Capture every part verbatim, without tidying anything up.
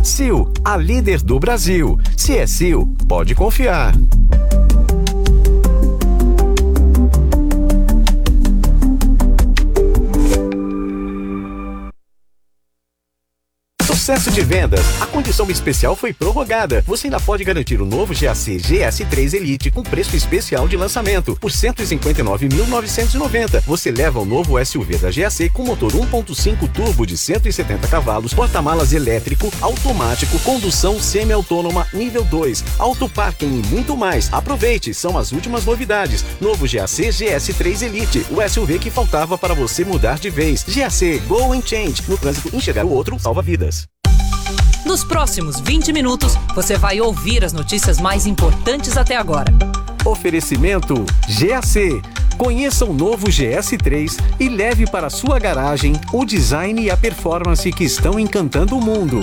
Sil, a líder do Brasil. Se é Sil, pode confiar. Sucesso de vendas. A condição especial foi prorrogada. Você ainda pode garantir o novo G A C G S três Elite com preço especial de lançamento por cento e cinquenta e nove mil novecentos e noventa. Você leva o novo S U V da G A C com motor um ponto cinco turbo de cento e setenta cavalos, porta-malas elétrico, automático, condução semi-autônoma nível dois, auto parking e muito mais. Aproveite, são as últimas novidades. Novo G A C G S três Elite, o S U V que faltava para você mudar de vez. G A C Go and Change. No trânsito, enxergar o outro salva vidas. Nos próximos vinte minutos, você vai ouvir as notícias mais importantes até agora. Oferecimento G A C. Conheça o novo G S três e leve para sua garagem o design e a performance que estão encantando o mundo.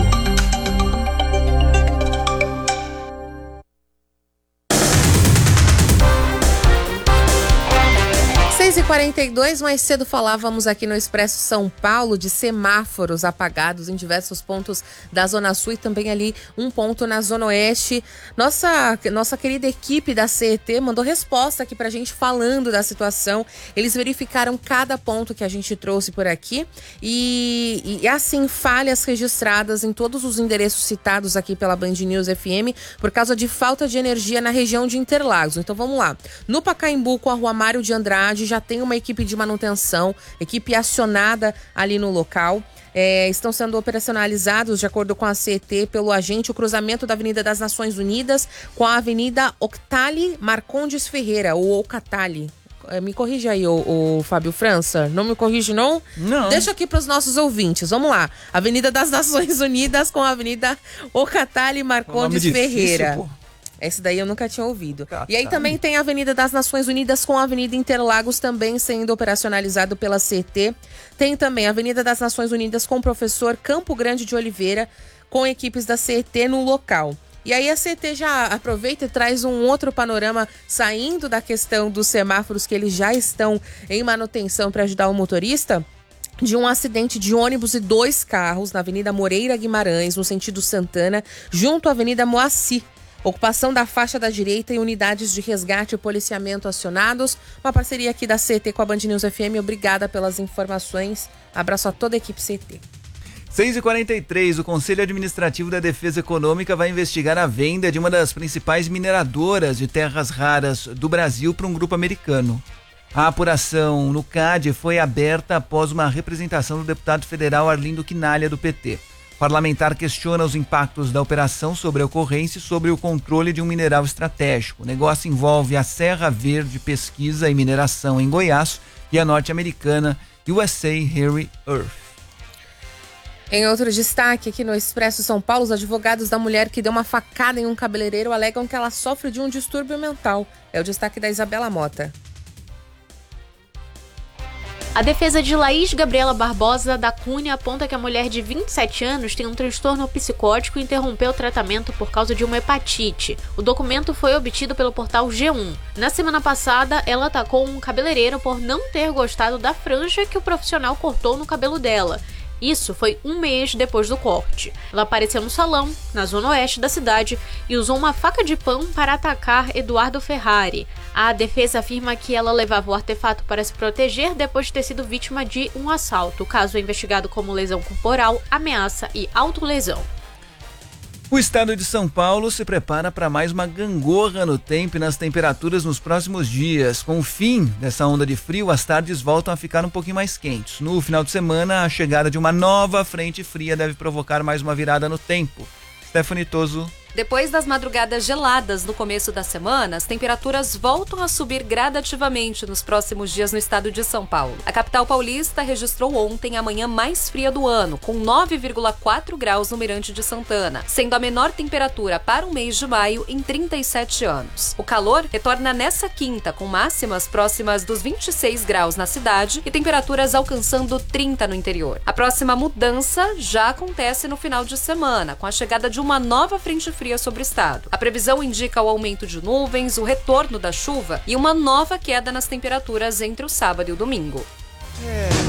seis e quarenta e dois, mais cedo falávamos aqui no Expresso São Paulo de semáforos apagados em diversos pontos da Zona Sul e também ali um ponto na Zona Oeste. Nossa, nossa querida equipe da C E T mandou resposta aqui pra gente falando da situação. Eles verificaram cada ponto que a gente trouxe por aqui e, e assim, falhas registradas em todos os endereços citados aqui pela Band News F M por causa de falta de energia na região de Interlagos. Então vamos lá. No Pacaembu, com a Rua Mário de Andrade, já tem uma equipe de manutenção, equipe acionada ali no local. É, estão sendo operacionalizados, de acordo com a C E T, pelo agente, o cruzamento da Avenida das Nações Unidas com a Avenida Octali Marcondes Ferreira, ou Ocatali. Me corrige aí, o, o Fábio França. Não me corrige, não? Não. Deixa aqui para os nossos ouvintes. Vamos lá. Avenida das Nações Unidas com a Avenida Ocatali Marcondes Ferreira. Difícil, pô. Esse daí eu nunca tinha ouvido. Ah, e aí tá. Também tem a Avenida das Nações Unidas com a Avenida Interlagos também sendo operacionalizado pela C E T. Tem também a Avenida das Nações Unidas com o professor Campo Grande de Oliveira, com equipes da C E T no local. E aí a C E T já aproveita e traz um outro panorama, saindo da questão dos semáforos que eles já estão em manutenção para ajudar o motorista, de um acidente de ônibus e dois carros na Avenida Moreira Guimarães, no sentido Santana, junto à Avenida Moacir. Ocupação da faixa da direita e unidades de resgate e policiamento acionados. Uma parceria aqui da C E T com a Band News F M. Obrigada pelas informações. Abraço a toda a equipe C E T. seis e quarenta e três, o Conselho Administrativo da Defesa Econômica vai investigar a venda de uma das principais mineradoras de terras raras do Brasil para um grupo americano. A apuração no C A D foi aberta após uma representação do deputado federal Arlindo Quinalha, do P T. O parlamentar questiona os impactos da operação sobre a ocorrência e sobre o controle de um mineral estratégico. O negócio envolve a Serra Verde Pesquisa e Mineração em Goiás e a norte-americana U S A Rare Earth. Em outro destaque aqui no Expresso São Paulo, os advogados da mulher que deu uma facada em um cabeleireiro alegam que ela sofre de um distúrbio mental. É o destaque da Isabela Mota. A defesa de Laís Gabriela Barbosa da Cunha aponta que a mulher de vinte e sete anos tem um transtorno psicótico e interrompeu o tratamento por causa de uma hepatite. O documento foi obtido pelo portal G um. Na semana passada, ela atacou um cabeleireiro por não ter gostado da franja que o profissional cortou no cabelo dela. Isso foi um mês depois do corte. Ela apareceu no salão, na zona oeste da cidade, e usou uma faca de pão para atacar Eduardo Ferrari. A defesa afirma que ela levava o artefato para se proteger depois de ter sido vítima de um assalto. O caso é investigado como lesão corporal, ameaça e autolesão. O estado de São Paulo se prepara para mais uma gangorra no tempo e nas temperaturas nos próximos dias. Com o fim dessa onda de frio, as tardes voltam a ficar um pouquinho mais quentes. No final de semana, a chegada de uma nova frente fria deve provocar mais uma virada no tempo. Stephanie Toso. Depois das madrugadas geladas no começo da semana, as temperaturas voltam a subir gradativamente nos próximos dias no estado de São Paulo. A capital paulista registrou ontem a manhã mais fria do ano, com nove vírgula quatro graus no Mirante de Santana, sendo a menor temperatura para o mês de maio em trinta e sete anos. O calor retorna nessa quinta, com máximas próximas dos vinte e seis graus na cidade e temperaturas alcançando trinta no interior. A próxima mudança já acontece no final de semana, com a chegada de uma nova frente fria fria sobre o estado. A previsão indica o aumento de nuvens, o retorno da chuva e uma nova queda nas temperaturas entre o sábado e o domingo. É.